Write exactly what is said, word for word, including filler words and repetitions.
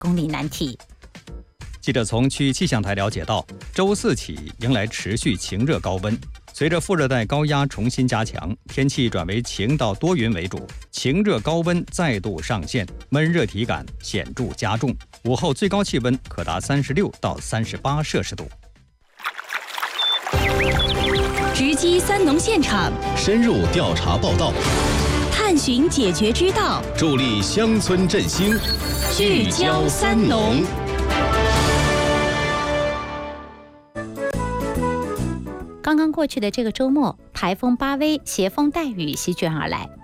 公里难题。 记者从区气象台了解到，周四起迎来持续晴热高温，随着副热带高压重新加强，天气转为晴到多云为主，晴热高温再度上线，闷热体感显著加重，午后最高气温可达三十六到三十八摄氏度。 直击三农现场， 深入调查报道， 探寻解决之道， 助力乡村振兴， 聚焦三农。刚刚过去的这个周末，台风巴威携风带雨席卷而来，